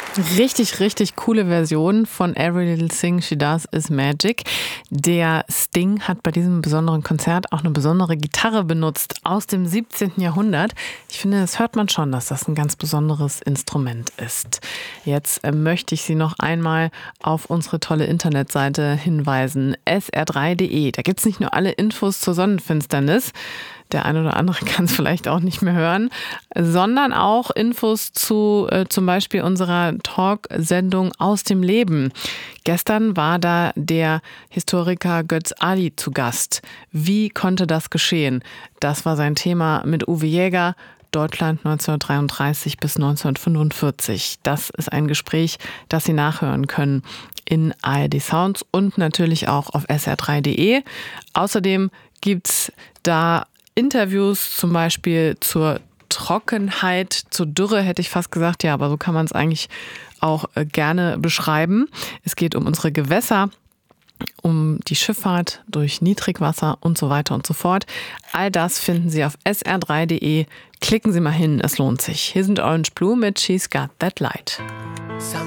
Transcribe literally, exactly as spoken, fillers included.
Richtig, richtig coole Version von Every Little Thing She Does Is Magic. Der Sting hat bei diesem besonderen Konzert auch eine besondere Gitarre benutzt aus dem siebzehnten. Jahrhundert. Ich finde, das hört man schon, dass das ein ganz besonderes Instrument ist. Jetzt äh, möchte ich Sie noch einmal auf unsere tolle Internetseite hinweisen, S R drei Punkt de. Da gibt es nicht nur alle Infos zur Sonnenfinsternis, der eine oder andere kann es vielleicht auch nicht mehr hören, sondern auch Infos zu äh, zum Beispiel unserer Talksendung Aus dem Leben. Gestern war da der Historiker Götz Ali zu Gast. Wie konnte das geschehen? Das war sein Thema mit Uwe Jäger. Deutschland neunzehnhundertdreiunddreißig bis neunzehnhundertfünfundvierzig. Das ist ein Gespräch, das Sie nachhören können in A R D Sounds und natürlich auch auf S R drei Punkt de. Außerdem gibt's da Interviews zum Beispiel zur Trockenheit, zur Dürre hätte ich fast gesagt, ja, aber so kann man es eigentlich auch gerne beschreiben. Es geht um unsere Gewässer, um die Schifffahrt durch Niedrigwasser und so weiter und so fort. All das finden Sie auf S R drei Punkt de. Klicken Sie mal hin, es lohnt sich. Hier sind Orange Blue mit She's Got That Light.